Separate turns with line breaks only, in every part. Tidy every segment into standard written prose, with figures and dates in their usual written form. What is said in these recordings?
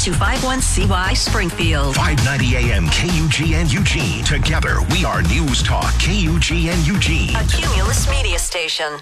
9251CY Springfield.
590 AM KUGN Eugene. Together, we are News Talk KUGN Eugene.
A Cumulus media station.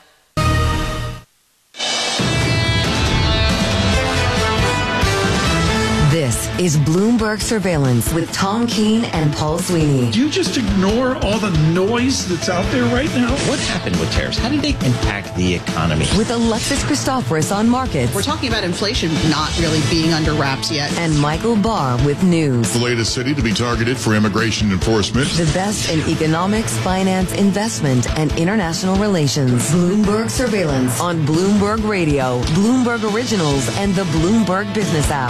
This is Bloomberg Surveillance with Tom Keene and Paul Sweeney.
Do you just ignore all the noise that's out there right now?
What happened with tariffs? How did they impact the economy?
With Alexis Christoforous on markets.
We're talking about inflation not really being under wraps yet.
And Michael Barr with news.
The latest city to be targeted for immigration enforcement.
The best in economics, finance, investment, and international relations. Bloomberg Surveillance on Bloomberg Radio, Bloomberg Originals, and the Bloomberg Business app.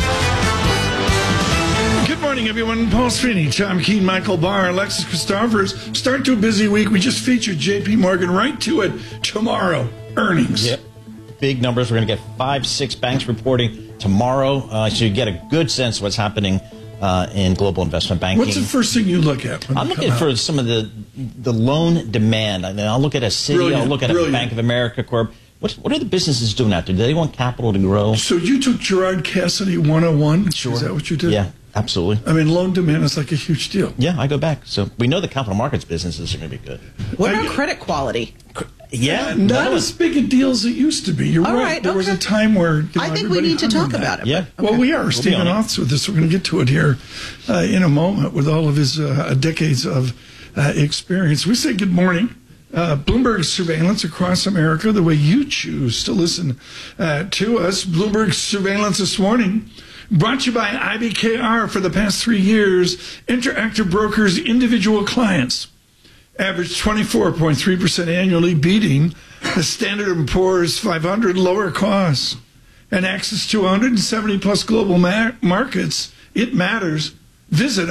Good morning, everyone. Paul Sweeney, Tom Keene, Michael Barr, Alexis Christoforous. Start to a busy week. We just featured J.P. Morgan. Right to it tomorrow. Earnings.
Yep. Big numbers. We're going to get 5-6 banks reporting tomorrow. So you get a good sense of what's happening in global investment banking.
What's the first thing you look at?
I'm looking for some of the loan demand. And I'll look at a Citi. I'll look at a Bank of America Corp. What are the businesses doing out there? Do they want capital to grow?
So you took Gerard Cassidy 101?
Sure.
Is that what you did?
Yeah. Absolutely.
I mean, loan demand is like a huge deal.
Yeah, I go back. So we know the capital markets businesses are going to be good.
What about credit quality?
Yeah.
Not as big a deal as it used to be. You're right. There was a time where
I think we need to talk about it.
Yeah.
Well, we are. Stephen Oth's with us. We're going to get to it here in a moment with all of his decades of experience. We say good morning. Bloomberg Surveillance across America, the way you choose to listen to us. Bloomberg Surveillance this morning, brought to you by IBKR. For the past 3 years, Interactive Brokers individual clients averaged 24.3% annually, beating the Standard & Poor's 500 lower costs. And access to 170-plus global markets. It matters. Visit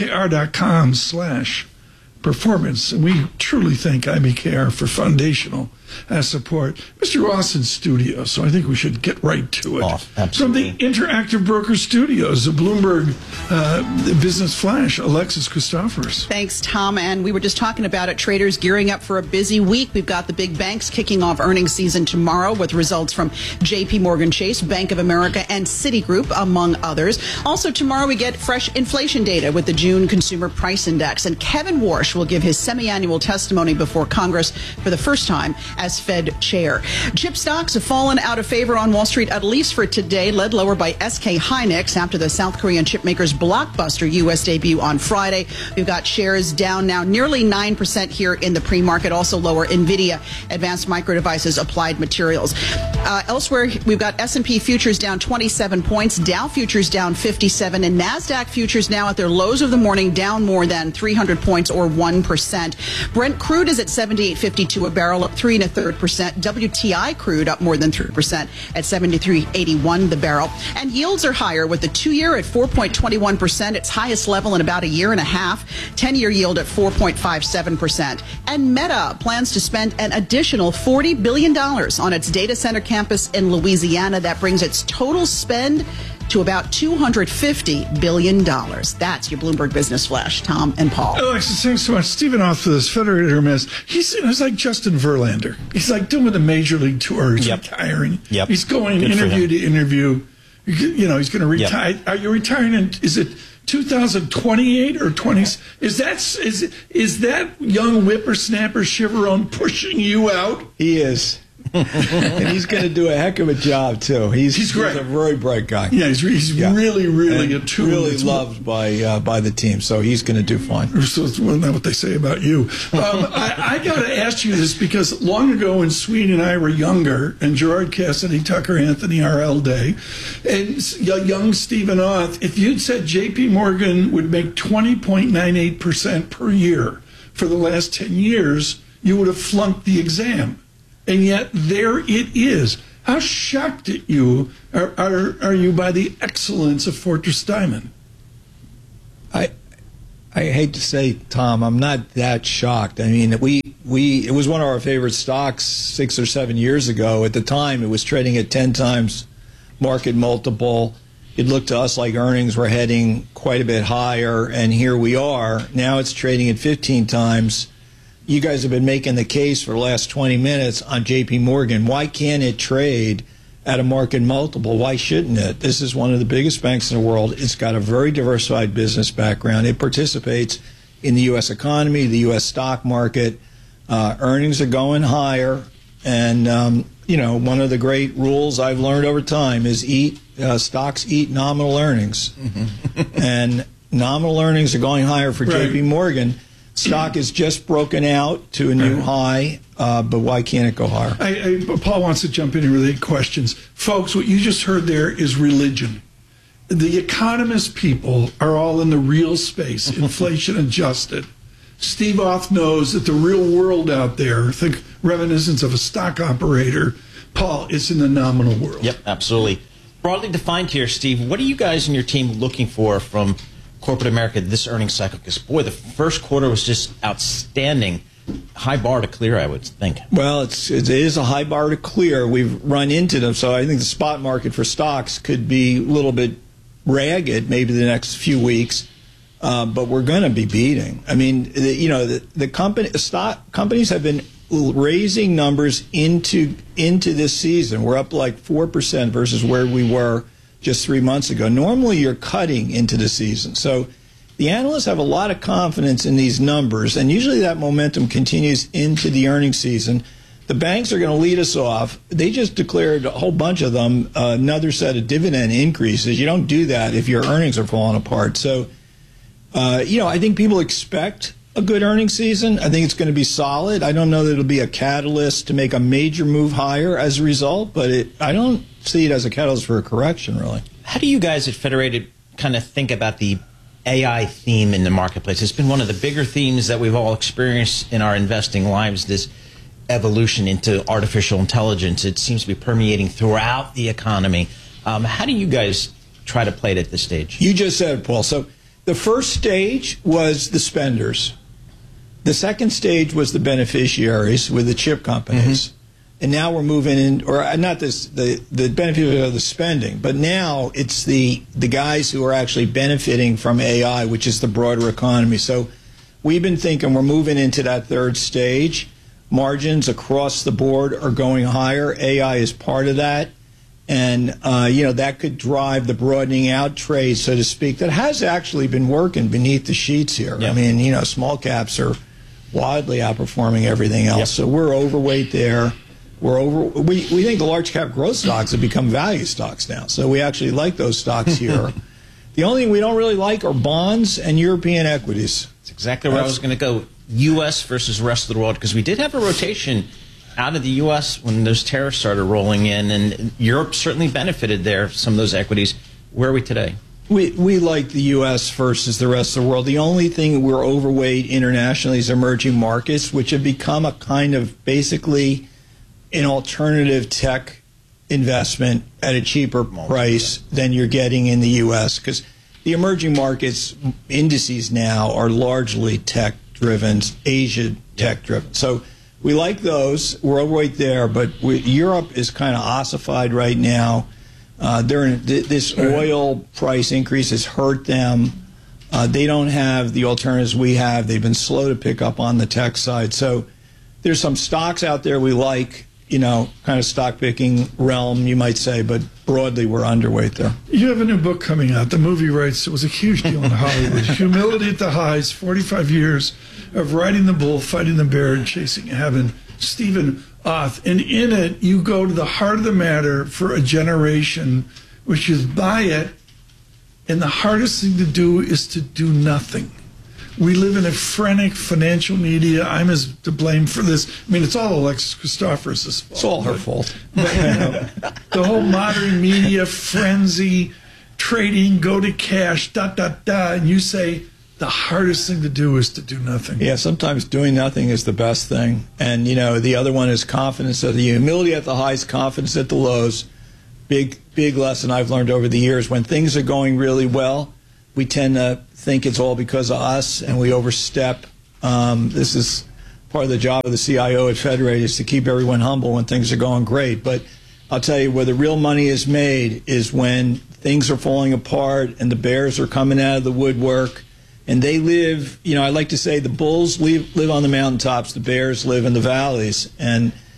ibkr.com/performance. And we truly thank IBKR for foundational support. Mr. Ross in studio, so I think we should get right to it. From the Interactive Broker Studios, the Bloomberg Business Flash, Alexis Christoforous.
Thanks, Tom. And we were just talking about it. Traders gearing up for a busy week. We've got the big banks kicking off earnings season tomorrow with results from J.P. Morgan Chase, Bank of America, and Citigroup, among others. Also, tomorrow we get fresh inflation data with the June Consumer Price Index. And Kevin Warsh will give his semi-annual testimony before Congress for the first time as Fed chair. Chip stocks have fallen out of favor on Wall Street, at least for today, led lower by SK Hynix after the South Korean chip maker's blockbuster U.S. debut on Friday. We've got shares down now nearly 9% here in the pre-market. Also lower NVIDIA, Advanced Micro Devices, Applied Materials. Elsewhere, we've got S&P futures down 27 points, Dow futures down 57, and NASDAQ futures now at their lows of the morning down more than 300 points or 1%. Brent crude is at $78.52 a barrel, up 3 1/3%. WTI crude up more than 3% at $73.81 the barrel. And yields are higher with the 2-year at 4.21%, its highest level in about a year and a half. 10-year yield at 4.57%. And Meta plans to spend an additional $40 billion on its data center campus in Louisiana. That brings its total spend to about $250 billion. That's your Bloomberg Business Flash, Tom and Paul.
Alexis, thanks so much. Stephen Oth for this Federated Hermes. He's like Justin Verlander. He's like doing the Major League Tour. He's retiring. He's going interview to interview. You know, he's going to retire. Yep. Are you retiring is it 2028 or 20? Is that young whippersnapper Chivarone pushing you out?
He is. And he's going to do a heck of a job, too. He's great. He's a very bright guy.
Yeah, he's really attuned.
Really loved by the team, so he's going to do fine.
So that's not what they say about you. I got to ask you this because long ago when Sweeney and I were younger, and Gerard Cassidy, Tucker Anthony, R.L. Day, and young Stephen Oth, if you'd said J.P. Morgan would make 20.98% per year for the last 10 years, you would have flunked the exam. And yet there it is. How shocked at you are you by the excellence of Fortress Diamond?
I hate to say, Tom, I'm not that shocked. I mean, it was one of our favorite stocks 6 or 7 years ago. At the time, it was trading at 10 times market multiple. It looked to us like earnings were heading quite a bit higher, and here we are. Now it's trading at 15 times. You guys have been making the case for the last 20 minutes on J.P. Morgan. Why can't it trade at a market multiple. Why shouldn't it? This is one of the biggest banks in the world. It's got a very diversified business background. It participates in the U.S. economy, the U.S. stock market. Earnings are going higher. And, one of the great rules I've learned over time is stocks eat nominal earnings. And nominal earnings are going higher for J.P. Morgan. Stock is just broken out to a new high, but why can't it go higher?
Paul wants to jump in and relate questions. Folks, what you just heard there is religion. The economist people are all in the real space, inflation adjusted. Steve Auth knows that the real world out there, think reminiscence of a stock operator, Paul, it's in the nominal world.
Yep, absolutely. Broadly defined here, Steve, what are you guys and your team looking for from corporate America this earnings cycle? Because, boy, the first quarter was just outstanding. High bar to clear, I would think.
Well, it is a high bar to clear. We've run into them, so I think the spot market for stocks could be a little bit ragged maybe the next few weeks, but we're going to be beating. I mean, companies have been raising numbers into this season. We're up like 4% versus where we were just 3 months ago. Normally, you're cutting into the season. So the analysts have a lot of confidence in these numbers, and usually that momentum continues into the earnings season. The banks are going to lead us off. They just declared, a whole bunch of them, another set of dividend increases. You don't do that if your earnings are falling apart. So, I think people expect a good earnings season. I think it's going to be solid. I don't know that it'll be a catalyst to make a major move higher as a result, but I don't see it as a catalyst for a correction, really.
How do you guys at Federated kind of think about the AI theme in the marketplace? It's been one of the bigger themes that we've all experienced in our investing lives, this evolution into artificial intelligence. It seems to be permeating throughout the economy. How do you guys try to play it at this stage?
You just said it, Paul. So the first stage was the spenders. The second stage was the beneficiaries with the chip companies. And now we're moving in, or not this, the benefit of the spending, but now it's the guys who are actually benefiting from AI, which is the broader economy. So we've been thinking we're moving into that third stage. Margins across the board are going higher. AI is part of that. And, that could drive the broadening out trade, so to speak, that has actually been working beneath the sheets here. Yep. I mean, small caps are wildly outperforming everything else. Yep. So we're overweight there. We think the large cap growth stocks have become value stocks now. So we actually like those stocks here. The only thing we don't really like are bonds and European equities.
That's exactly where I was going to go. U.S. versus rest of the world, because we did have a rotation out of the U.S. when those tariffs started rolling in, and Europe certainly benefited there, some of those equities. Where are we today?
We like the U.S. versus the rest of the world. The only thing we're overweight internationally is emerging markets, which have become a kind of basically an alternative tech investment at a cheaper price than you're getting in the U.S. because the emerging markets indices now are largely tech-driven, Asia tech-driven. So we like those. We're overweight there, but Europe is kind of ossified right now. This oil price increase has hurt them. They don't have the alternatives we have. They've been slow to pick up on the tech side. So there's some stocks out there we like, kind of stock picking realm, you might say, but broadly we're underweight there.
You have a new book coming out. The movie rights, it was a huge deal in Hollywood. Humility at the Highs, 45 years of riding the bull, fighting the bear, and chasing heaven. Stephen Auth. And in it, you go to the heart of the matter for a generation, which is buy it, and the hardest thing to do is to do nothing. We live in a frantic financial media. I'm as to blame for this. I mean, it's all Alexis Christoforous' fault.
It's all her fault.
But, the whole modern media frenzy, trading, go to cash, and you say the hardest thing to do is to do nothing.
Yeah, sometimes doing nothing is the best thing. And, the other one is confidence at the humility at the highs, confidence at the lows. Big lesson I've learned over the years. When things are going really well, we tend to think it's all because of us, and we overstep. This is part of the job of the CIO at Federated, is to keep everyone humble when things are going great. But I'll tell you, where the real money is made is when things are falling apart and the bears are coming out of the woodwork. And they live, I like to say the bulls live on the mountaintops, the bears live in the valleys. And,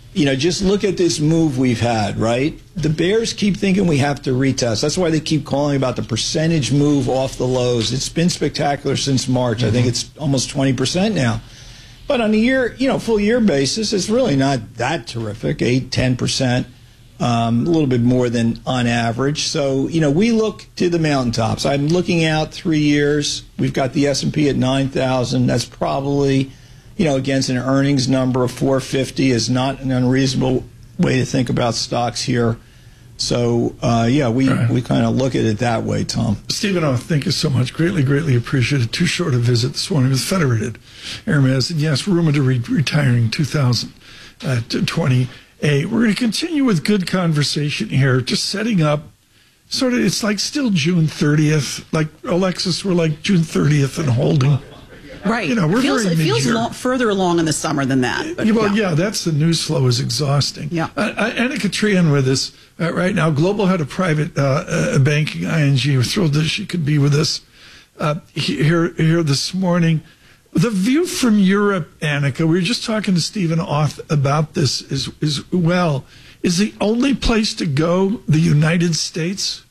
just look at this move we've had, right? The bears keep thinking we have to retest. That's why they keep calling about the percentage move off the lows. It's been spectacular since March. I think it's almost 20% now. But on a year, full year basis, it's really not that terrific, 8, 10%, a little bit more than on average. So, we look to the mountaintops. I'm looking out 3 years. We've got the S&P at 9,000. That's probably, against an earnings number of 450 is not an unreasonable way to think about stocks here. So, we kind of look at it that way, Tom.
Stephen Auth, thank you so much. Greatly, greatly appreciated. Too short a visit this morning with Federated Hermes. And yes, rumored to retiring 2028. We're going to continue with good conversation here, just setting up sort of, it's like still June 30th. Like Alexis, we're like June 30th and holding.
Right.
We're
it feels further along in the summer than that. But,
that's the news flow is exhausting.
Yeah.
Annika Trian with us right now. Global head of private banking, ING. We're thrilled that she could be with us here this morning. The view from Europe, Annika, we were just talking to Stephen Auth about this as well. Is the only place to go the United States?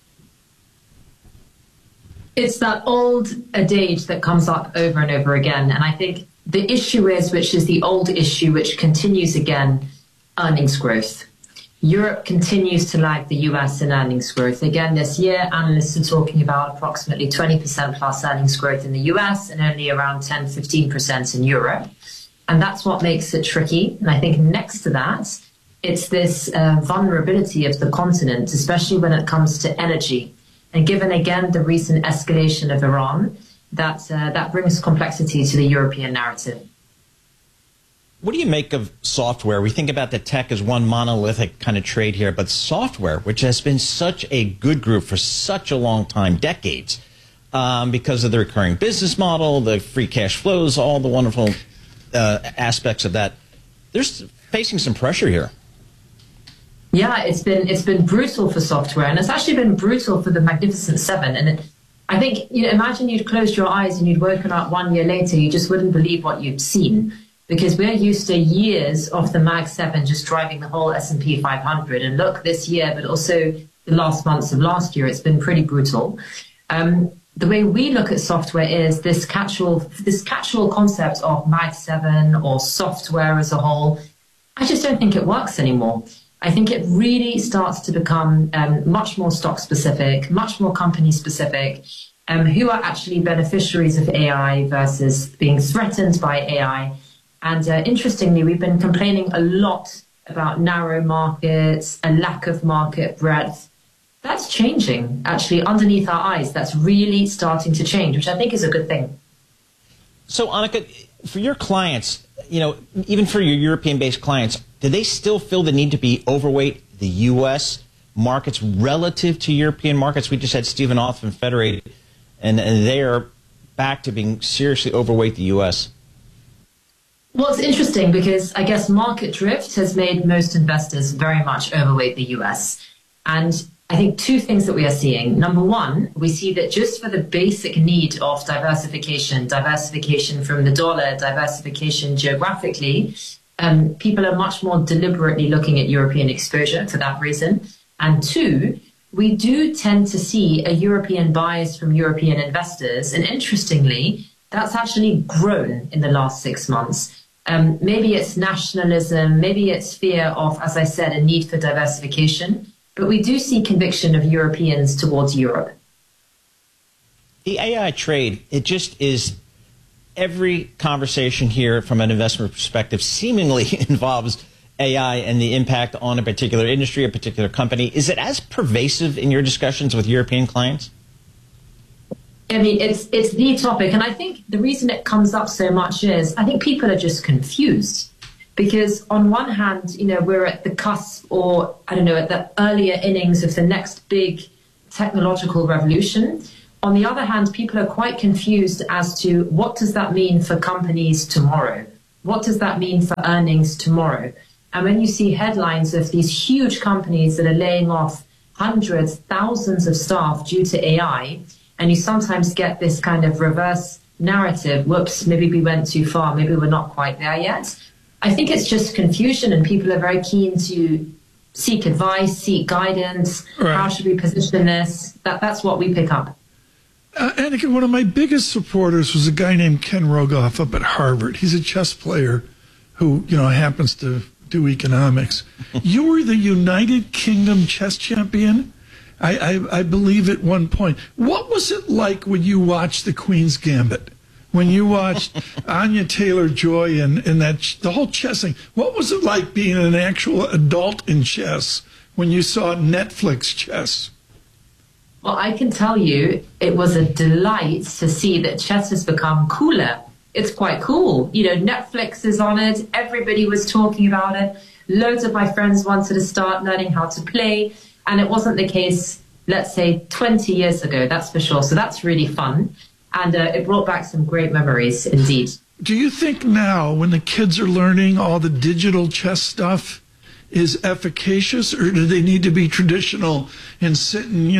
It's that old adage that comes up over and over again. And I think the issue is, which is the old issue, which continues again, earnings growth. Europe continues to lag the US in earnings growth. Again, this year, analysts are talking about approximately 20% plus earnings growth in the US and only around 10, 15% in Europe. And that's what makes it tricky. And I think next to that, it's this vulnerability of the continent, especially when it comes to energy. And given, again, the recent escalation of Iran, that brings complexity to the European narrative.
What do you make of software? We think about the tech as one monolithic kind of trade here, but software, which has been such a good group for such a long time, decades, because of the recurring business model, the free cash flows, all the wonderful aspects of that, they're facing some pressure here.
Yeah, it's been brutal for software, and it's actually been brutal for the Magnificent Seven. And I think, imagine you'd closed your eyes and you'd woken up 1 year later, you just wouldn't believe what you'd seen, because we're used to years of the Mag 7 just driving the whole S&P 500. And look, this year, but also the last months of last year, it's been pretty brutal. The way we look at software is this catch-all concept of Mag 7 or software as a whole. I just don't think it works anymore. I think it really starts to become much more stock specific, much more company specific, who are actually beneficiaries of AI versus being threatened by AI. And interestingly, we've been complaining a lot about narrow markets, a lack of market breadth. That's changing, actually, underneath our eyes. That's really starting to change, which I think is a good thing.
So, Annika, for your clients, even for your European-based clients, do they still feel the need to be overweight the U.S. markets relative to European markets? We just had Stephen Auth from Federated, and they are back to being seriously overweight the U.S.
Well, it's interesting because I guess market drift has made most investors very much overweight the U.S. And I think two things that we are seeing. Number one, we see that just for the basic need of diversification from the dollar, diversification geographically, people are much more deliberately looking at European exposure for that reason. And two, we do tend to see a European bias from European investors. And interestingly, that's actually grown in the last 6 months. Maybe it's nationalism, maybe it's fear of, as I said, a need for diversification. But we do see conviction of Europeans towards Europe.
The AI trade, it just is every conversation here from an investment perspective seemingly involves AI and the impact on a particular industry, a particular company. Is it as pervasive in your discussions with European clients?
I mean, it's the topic. And I think the reason it comes up so much is I think people are just confused. Because on one hand, we're at the cusp or, at the earlier innings of the next big technological revolution. On the other hand, people are quite confused as to what does that mean for companies tomorrow? What does that mean for earnings tomorrow? And when you see headlines of these huge companies that are laying off hundreds, thousands of staff due to AI, and you sometimes get this kind of reverse narrative, whoops, maybe we went too far, maybe we're not quite there yet. I think it's just confusion, and people are very keen to seek advice, seek guidance.
Right.
How should we position this? That's what we pick up.
Annika, one of my biggest supporters was a guy named Ken Rogoff up at Harvard. He's a chess player who, happens to do economics. You were the United Kingdom chess champion, I believe, at one point. What was it like when you watched the Queen's Gambit? When you watched Anya Taylor-Joy and the whole chess thing? What was it like being an actual adult in chess when you saw Netflix chess?
Well, I can tell you it was a delight to see that chess has become cooler. It's quite cool. Netflix is on it. Everybody was talking about it. Loads of my friends wanted to start learning how to play. And it wasn't the case, let's say, 20 years ago, that's for sure. So that's really fun. And it brought back some great memories, indeed.
Do you think now, when the kids are learning all the digital chess stuff, is efficacious, or do they need to be traditional and sit in,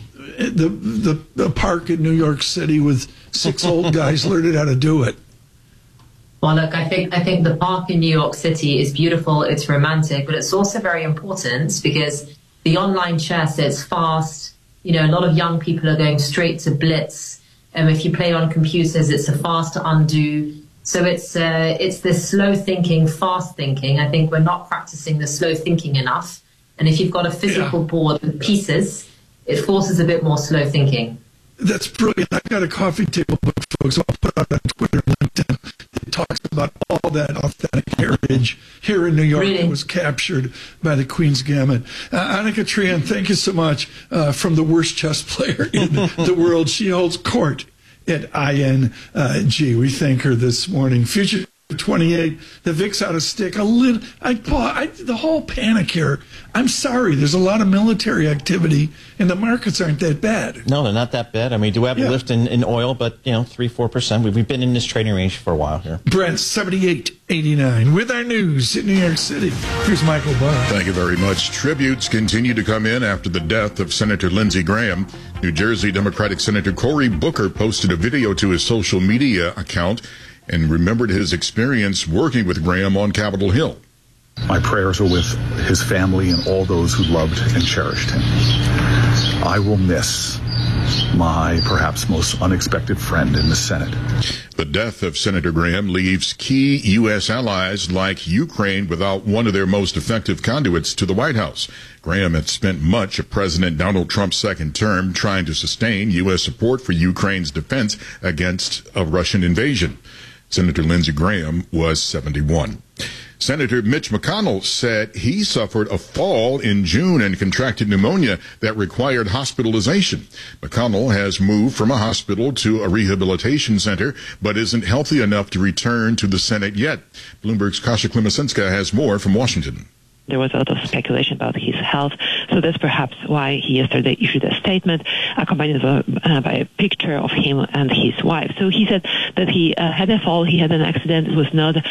the park in New York City with 6 old guys learning how to do it?
Well, look, I think the park in New York City is beautiful. It's romantic, but it's also very important because the online chess, it's fast. A lot of young people are going straight to blitz. If you play on computers, it's a fast to undo. So it's this slow thinking, fast thinking. I think we're not practicing the slow thinking enough. And if you've got a physical board with pieces, it forces a bit more slow thinking.
That's brilliant. I've got a coffee table book, folks. I'll put out on Twitter and LinkedIn. It talks about all that authentic heritage here in New York that was captured by the Queen's Gambit. Annika Treant, thank you so much. From the worst chess player in the world, she holds court at ING. We thank her this morning. Future 28, the VIX out of stick. The whole panic here. I'm sorry. There's a lot of military activity, and the markets aren't that bad.
No, they're not that bad. I mean, do we have a lift in oil, but 3-4%. We've been in this trading range for a while here.
Brent 78.89 with our news in New York City. Here's Michael Barr.
Thank you very much. Tributes continue to come in after the death of Senator Lindsey Graham. New Jersey Democratic Senator Cory Booker posted a video to his social media account and remembered his experience working with Graham on Capitol Hill.
My prayers are with his family and all those who loved and cherished him. I will miss my perhaps most unexpected friend in the Senate.
The death of Senator Graham leaves key U.S. allies like Ukraine without one of their most effective conduits to the White House. Graham had spent much of President Donald Trump's second term trying to sustain U.S. support for Ukraine's defense against a Russian invasion. Senator Lindsey Graham was 71. Senator Mitch McConnell said he suffered a fall in June and contracted pneumonia that required hospitalization. McConnell has moved from a hospital to a rehabilitation center, but isn't healthy enough to return to the Senate yet. Bloomberg's Kasia Klimasinska has more from Washington.
There was a lot of speculation about his health, so that's perhaps why he yesterday issued a statement accompanied by a picture of him and his wife. So he said that he had a fall, he had an accident. It was not,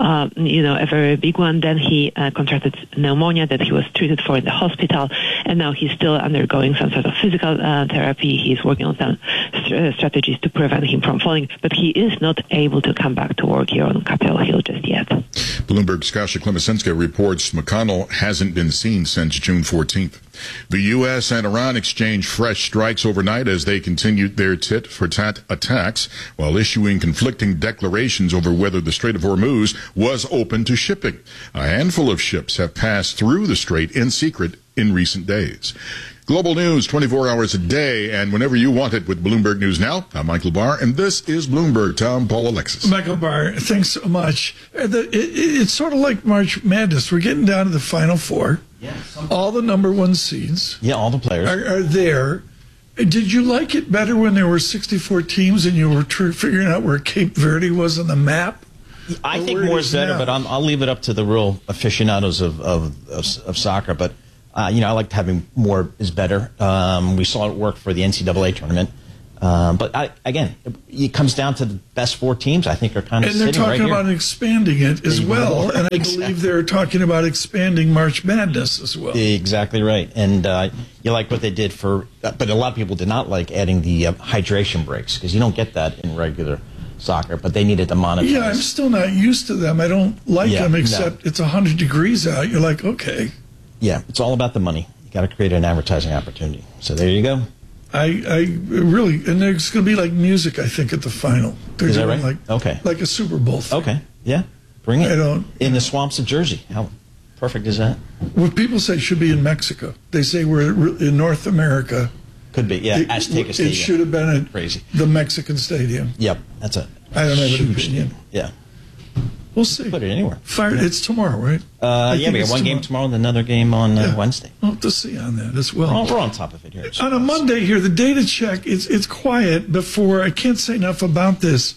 a very big one. Then he contracted pneumonia that he was treated for in the hospital, and now he's still undergoing some sort of physical therapy. He's working on some strategies to prevent him from falling, but he is not able to come back to work here on Capitol Hill just yet.
Bloomberg's Kasia Klimasinska reports McConnell hasn't been seen since June 14th. The U.S. and Iran exchanged fresh strikes overnight as they continued their tit-for-tat attacks while issuing conflicting declarations over whether the Strait of Hormuz was open to shipping. A handful of ships have passed through the strait in secret in recent days. Global news 24 hours a day and whenever you want it with Bloomberg News Now. I'm Michael Barr, and this is Bloomberg. Tom, Paul, Alexis.
Michael Barr, thanks so much. It's sort of like March Madness. We're getting down to the Final Four.
Yeah,
all the number one seeds.
Yeah, all the players
are there. Did you like it better when there were 64 teams and you were figuring out where Cape Verde was on the map?
I think more is better, but I'll leave it up to the real aficionados of soccer. But I liked having more is better. We saw it work for the NCAA tournament. But again, it comes down to the best 4 teams, I think, are kind of sitting right here.
And they're talking about expanding it as well. And I believe they're talking about expanding March Madness as well.
Exactly right. And you like what they did but a lot of people did not like adding the hydration breaks because you don't get that in regular soccer, but they needed to monetize.
Yeah, I'm still not used to them. I don't like them, except it's 100 degrees out. You're like, okay.
Yeah, it's all about the money. You got to create an advertising opportunity. So there you go.
I really, and there's going to be like music, I think, at the final. They're
Is that
doing
right?
like a Super Bowl thing.
Okay, yeah, bring it.
I don't.
In the swamps of Jersey. How perfect is that?
What people say should be in Mexico. They say we're in North America.
Could be, yeah. Azteca Stadium.
It should have been at the Mexican Stadium.
Yep, that's a
I don't have an opinion.
Yeah.
We'll see.
Put it anywhere.
It's tomorrow, right?
Yeah, we got one game tomorrow and another game on Wednesday.
We'll have to see on that as well.
We're on top of it here.
On a Monday here, the data check, it's quiet before, I can't say enough about this.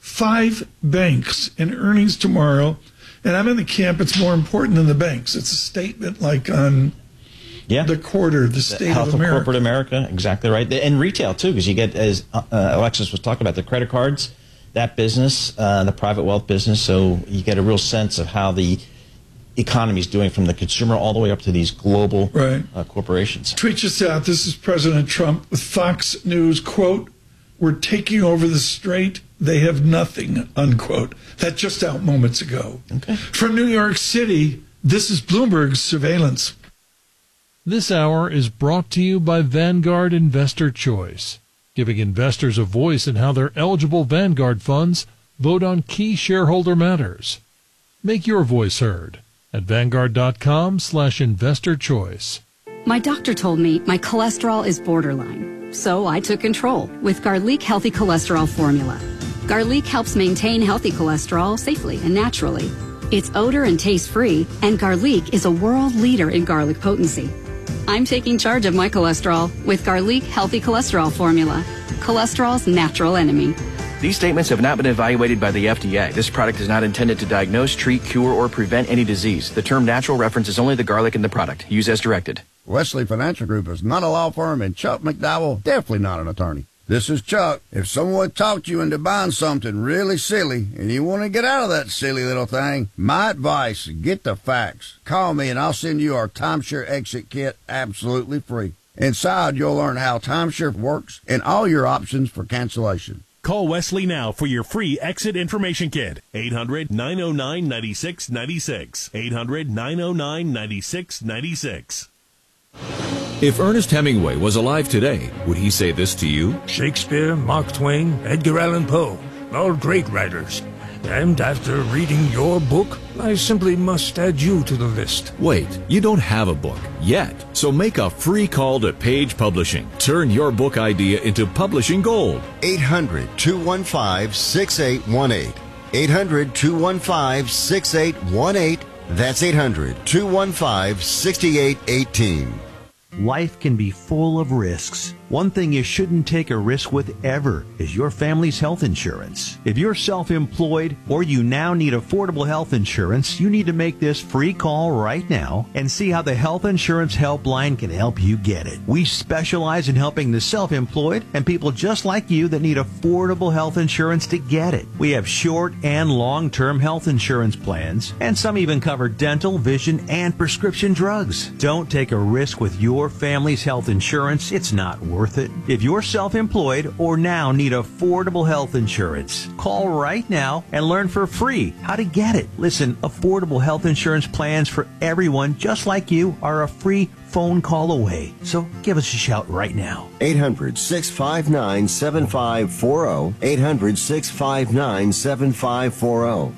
5 banks in earnings tomorrow, and I'm in the camp, it's more important than the banks. It's a statement like on the quarter, the state
Health
of America.
Corporate America, exactly right. And retail, too, because you get, as Alexis was talking about, the credit cards, that business, the private wealth business, so you get a real sense of how the economy is doing from the consumer all the way up to these global corporations.
Tweet just out, this is President Trump with Fox News, quote, "We're taking over the strait. They have nothing," unquote. That just out moments ago.
Okay.
From New York City, this is Bloomberg Surveillance.
This hour is brought to you by Vanguard Investor Choice, giving investors a voice in how their eligible Vanguard funds vote on key shareholder matters. Make your voice heard at Vanguard.com/investor choice.
My doctor told me my cholesterol is borderline, so I took control with Garlic Healthy Cholesterol Formula. Garlic helps maintain healthy cholesterol safely and naturally. It's odor and taste-free, and Garlic is a world leader in garlic potency. I'm taking charge of my cholesterol with Garlic Healthy Cholesterol Formula, cholesterol's natural enemy.
These statements have not been evaluated by the FDA. This product is not intended to diagnose, treat, cure, or prevent any disease. The term natural references only the garlic in the product. Use as directed.
Wesley Financial Group is not a law firm, and Chuck McDowell definitely not an attorney. This is Chuck. If someone talked you into buying something really silly and you want to get out of that silly little thing, my advice, get the facts. Call me and I'll send you our timeshare exit kit absolutely free. Inside, you'll learn how timeshare works and all your options for cancellation.
Call Wesley now for your free exit information kit. 800-909-9696. 800-909-9696.
If Ernest Hemingway was alive today, would he say this to you?
Shakespeare, Mark Twain, Edgar Allan Poe, all great writers. And after reading your book, I simply must add you to the list.
Wait, you don't have a book yet. So make a free call to Page Publishing. Turn your book idea into publishing gold.
800-215-6818. 800-215-6818. That's 800-215-6818.
Life can be full of risks. One thing you shouldn't take a risk with ever is your family's health insurance. If you're self-employed or you now need affordable health insurance, you need to make this free call right now and see how the Health Insurance Helpline can help you get it. We specialize in helping the self-employed and people just like you that need affordable health insurance to get it. We have short and long-term health insurance plans, and some even cover dental, vision, and prescription drugs. Don't take a risk with your family's health insurance. It's not worth it. If you're self-employed or now need affordable health insurance, call right now and learn for free how to get it. Listen, affordable health insurance plans for everyone just like you are a free phone call away. So give us a shout right now.
800-659-7540. 800-659-7540.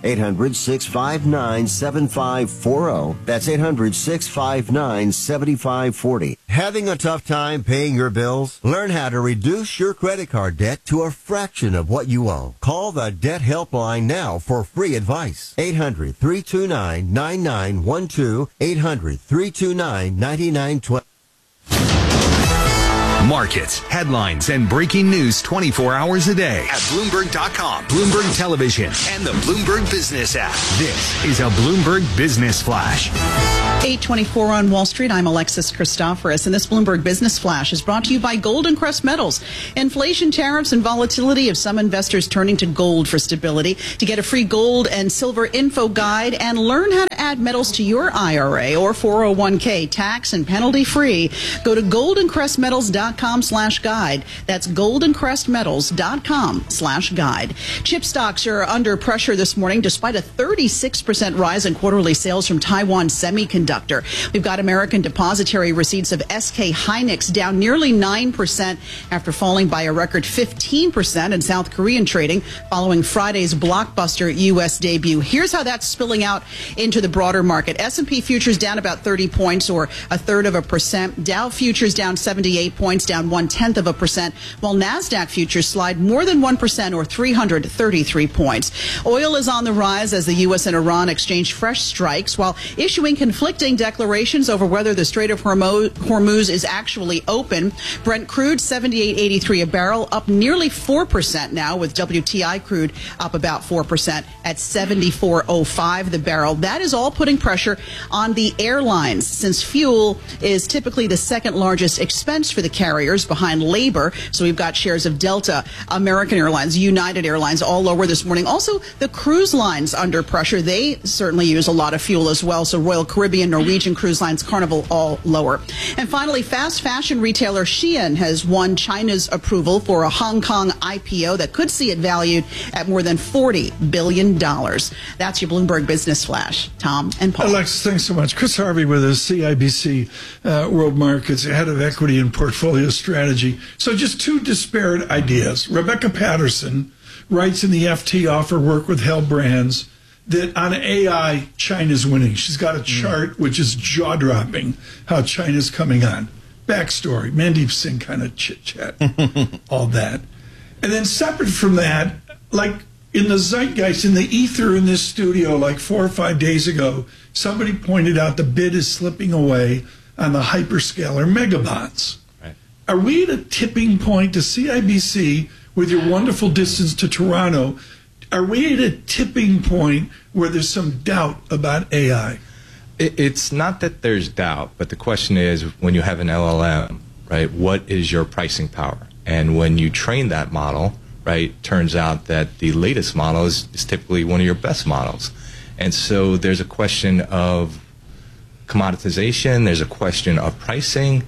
800-659-7540. That's 800-659-7540. Having a tough time paying your bills? Learn how to reduce your credit card debt to a fraction of what you owe. Call the Debt Helpline now for free advice. 800-329-9912. 800-329-9912.
Markets, headlines, and breaking news 24 hours a day at Bloomberg.com, Bloomberg Television, and the Bloomberg Business app. This is a Bloomberg Business Flash.
8:24 on Wall Street. I'm Alexis Christoforous, and this Bloomberg Business Flash is brought to you by Golden Crest Metals. Inflation, tariffs, and volatility have some investors turning to gold for stability. To get a free gold and silver info guide and learn how to add metals to your IRA or 401k tax and penalty free, go to goldencrestmetals.com/guide. That's goldencrestmetals.com/guide. Chip stocks are under pressure this morning despite a 36% rise in quarterly sales from Taiwan Semiconductor. We've got American depository receipts of SK Hynix down nearly 9% after falling by a record 15% in South Korean trading following Friday's blockbuster U.S. debut. Here's how that's spilling out into the broader market. S&P futures down about 30 points or 0.33%. Dow futures down 78 points, down 0.1%, while NASDAQ futures slide more than 1% or 333 points. Oil is on the rise as the U.S. and Iran exchange fresh strikes while issuing conflicting declarations over whether the Strait of Hormuz is actually open. Brent crude $78.83 a barrel, up nearly 4% now, with WTI crude up about 4% at $74.05 the barrel. That is all putting pressure on the airlines, since fuel is typically the second largest expense for the carriers behind labor. So we've got shares of Delta, American Airlines, United Airlines all lower this morning. Also, the cruise lines under pressure. They certainly use a lot of fuel as well. So Royal Caribbean, Norwegian Cruise Lines, Carnival, all lower. And finally, fast fashion retailer Shein has won China's approval for a Hong Kong IPO that could see it valued at more than $40 billion. That's your Bloomberg Business Flash. Tom and Paul.
Alexis, thanks so much. Chris Harvey with us, CIBC World Markets, head of equity and portfolio strategy. So just two disparate ideas. Rebecca Patterson writes in the FT Offer Work with Hell Brands that on AI, China's winning. She's got a chart which is jaw-dropping how China's coming on. Backstory, Mandeep Singh kind of chit-chat, all that. And then separate from that, like in the zeitgeist, in the ether in this studio, like 4 or 5 days ago, somebody pointed out the bid is slipping away on the hyperscaler megabonds. Right. Are we at a tipping point to CIBC with your wonderful distance to Toronto? Are we at a tipping point where there's some doubt about AI?
It's not that there's doubt, but the question is, when you have an LLM, right, what is your pricing power? And when you train that model, right, turns out that the latest model is typically one of your best models. And so there's a question of commoditization, there's a question of pricing,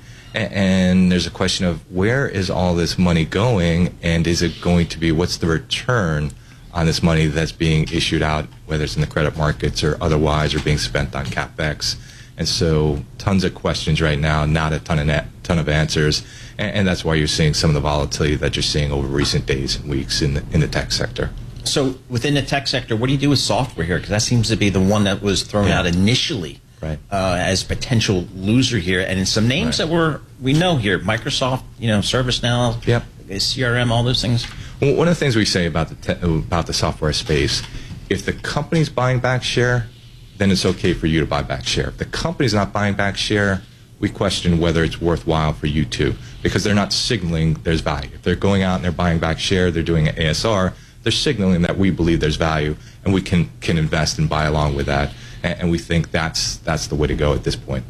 and there's a question of where is all this money going, and is it going to be, what's the return on this money that's being issued out, whether it's in the credit markets or otherwise, or being spent on CapEx. And so tons of questions right now, not a ton of answers, and that's why you're seeing some of the volatility that you're seeing over recent days and weeks in the tech sector.
So within the tech sector, what do you do with software here? Because that seems to be the one that was thrown out initially, right, as potential loser here, and in some names that we know here, Microsoft, ServiceNow, CRM, all those things.
Well, one of the things we say about the software space, if the company's buying back share, then it's okay for you to buy back share. If the company's not buying back share, we question whether it's worthwhile for you to, because they're not signaling there's value. If they're going out and they're buying back share, they're doing an ASR, they're signaling that we believe there's value and we can invest and buy along with that. And we think that's the way to go at this point.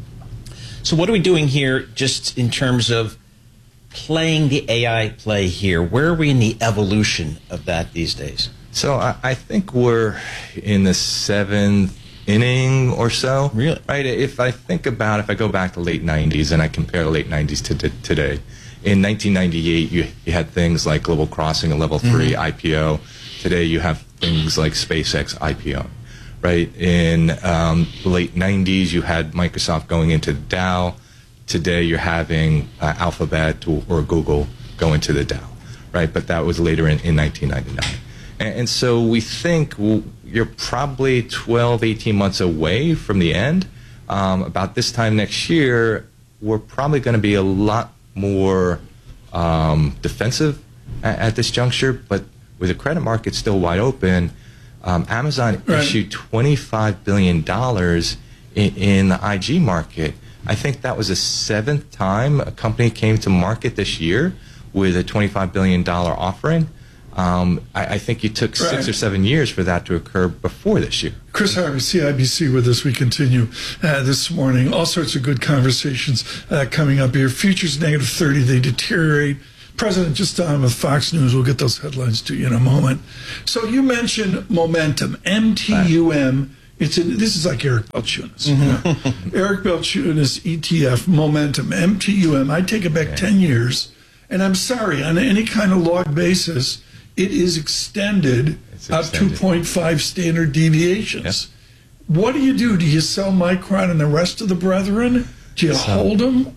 So what are we doing here just in terms of playing the AI play here? Where are we in the evolution of that these days?
So I think we're in the 7th inning or so.
Really?
Right? If I go back to late 90s and I compare the late 90s to today, in 1998 you had things like Global Crossing, a level 3 IPO. Today you have things like SpaceX IPO. Right? In the late 90s you had Microsoft going into the Dow. Today you're having Alphabet or Google go into the Dow, right? But that was later in 1999. And so we think you're probably 12, 18 months away from the end. About this time next year, we're probably going to be a lot more defensive at this juncture. But with the credit market still wide open, Amazon issued $25 billion in the IG market. I think that was the 7th time a company came to market this year with a $25 billion offering. I think it took 6 or 7 years for that to occur before this year.
Chris Harvey, CIBC, with us. We continue this morning. All sorts of good conversations coming up here. Futures negative 30, they deteriorate. President just on with Fox News. We'll get those headlines to you in a moment. So you mentioned momentum, MTUM. This is like Eric Balchunas. Eric Balchunas ETF, momentum, MTUM. I take it back 10 years, and I'm sorry, on any kind of log basis, it is extended up 2.5 standard deviations. Yep. What do you do? Do you sell Micron and the rest of the brethren? Do you hold them?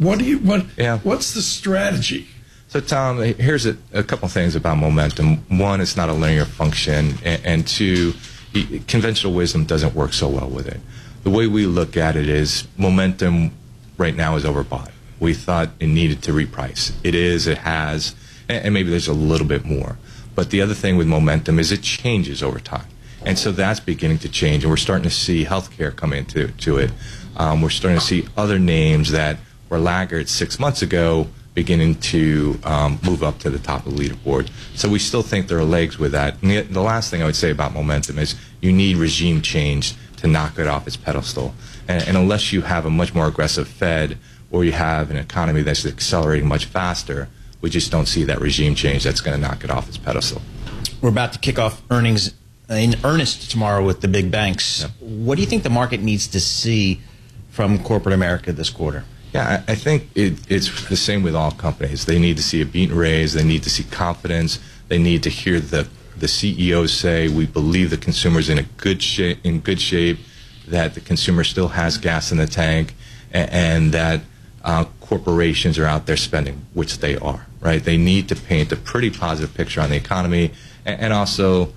What's the strategy?
So, Tom, here's a couple things about momentum. One, it's not a linear function, and two, conventional wisdom doesn't work so well with it. The way we look at it is momentum right now is overbought. We thought it needed to reprice. It is, it has, and maybe there's a little bit more. But the other thing with momentum is it changes over time. And so that's beginning to change, and we're starting to see healthcare come into it. We're starting to see other names that were laggards 6 months ago beginning to move up to the top of the leaderboard. So we still think there are legs with that. And the last thing I would say about momentum is you need regime change to knock it off its pedestal. And unless you have a much more aggressive Fed or you have an economy that's accelerating much faster, we just don't see that regime change that's going to knock it off its pedestal.
We're about to kick off earnings in earnest tomorrow with the big banks. Yep. What do you think the market needs to see from corporate America this quarter?
Yeah, I think it's the same with all companies. They need to see a beat and raise. They need to see confidence. They need to hear the CEOs say, we believe the consumer's in good shape, that the consumer still has gas in the tank, and that corporations are out there spending, which they are, right? They need to paint a pretty positive picture on the economy, and also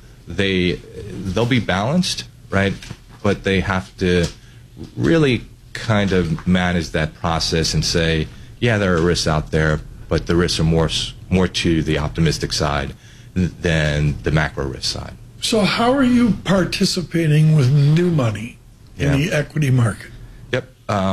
they'll be balanced, right? But they have to really kind of manage that process and say, yeah, there are risks out there, but the risks are more to the optimistic side than the macro risk side.
So how are you participating with new money in the equity market?
Yep.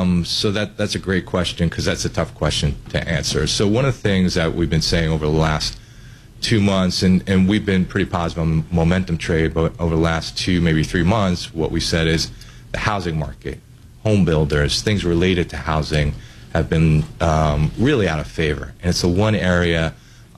So that's a great question, because that's a tough question to answer. So one of the things that we've been saying over the last 2 months, and we've been pretty positive on the momentum trade, but over the last 2, maybe 3 months, what we said is the housing market, home builders, things related to housing have been really out of favor. And it's the one area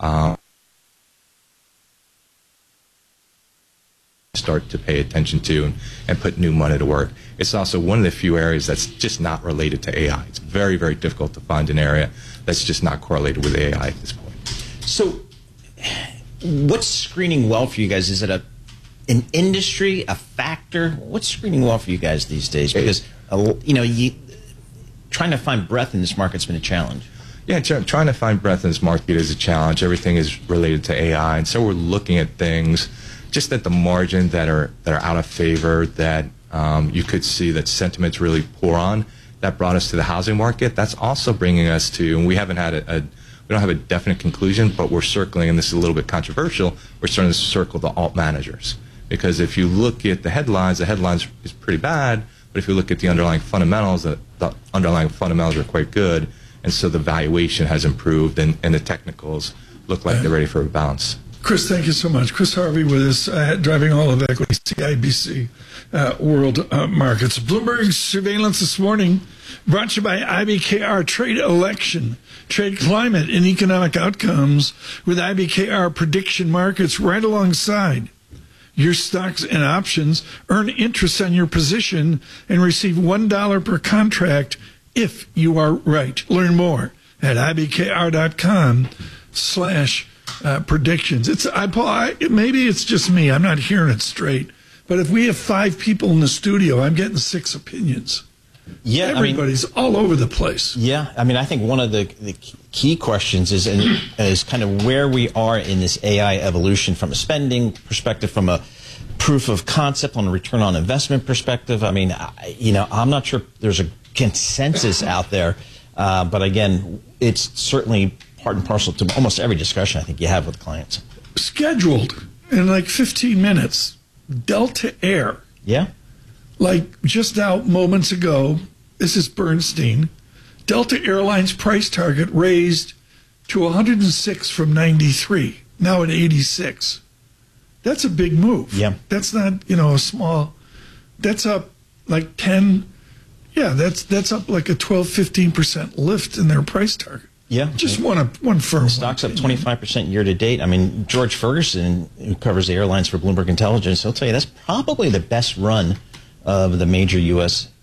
start to pay attention to and put new money to work. It's also one of the few areas that's just not related to AI. It's very, very difficult to find an area that's just not correlated with AI at this point.
So what's screening well for you guys? Is it an industry, a factor? What's screening well for you guys these days? Because trying to find breadth in this market's been a challenge.
Yeah, trying to find breadth in this market is a challenge. Everything is related to AI, and so we're looking at things just at the margin that are out of favor, that you could see that sentiment's really poor on. That brought us to the housing market. That's also bringing us to, and we haven't had we don't have a definite conclusion, but we're circling, and this is a little bit controversial, we're starting to circle the alt managers. Because if you look at the headlines is pretty bad, but if you look at the underlying fundamentals, the underlying fundamentals are quite good, and so the valuation has improved, and the technicals look like they're ready for a bounce.
Chris, thank you so much. Chris Harvey with us, driving all of equity, CIBC World Markets. Bloomberg Surveillance this morning, brought to you by IBKR Trade Election, Trade Climate, and Economic Outcomes, with IBKR Prediction Markets right alongside your stocks and options. Earn interest on your position and receive $1 per contract if you are right. Learn more at ibkr.com/predictions. Maybe it's just me. I'm not hearing it straight. But if we have 5 people in the studio, I'm getting 6 opinions.
Yeah,
everybody's all over the place.
Yeah, I think one of the key questions is kind of where we are in this AI evolution from a spending perspective, from a proof of concept on a return on investment perspective. I'm not sure there's a consensus out there, but again, it's certainly part and parcel to almost every discussion I think you have with clients.
Scheduled in like 15 minutes, Delta Air.
Yeah.
Like just out moments ago, this is Bernstein, Delta Airlines price target raised to 106 from 93, now at 86. That's a big move.
Yeah.
That's not, a small, that's up like 10, that's up like a 12, 15% lift in their price target.
Yeah.
Just one firm.
The stock's up 25% year to date. I mean, George Ferguson, who covers the airlines for Bloomberg Intelligence, he'll tell you that's probably the best run of the major U.S.